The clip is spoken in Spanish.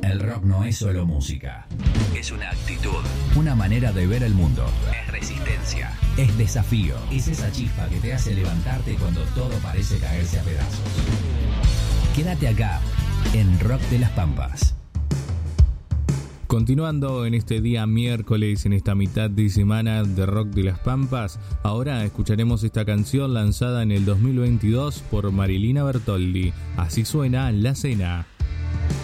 El rock no es solo música. Es una actitud, una manera de ver el mundo. Es resistencia, es desafío. Es esa chispa que te hace levantarte cuando todo parece caerse a pedazos. Quédate acá, en Rock de las Pampas. Continuando en este día miércoles, en esta mitad de semana de Rock de las Pampas, ahora escucharemos esta canción lanzada en el 2022 por Marilina Bertoldi. Así suena La Cena.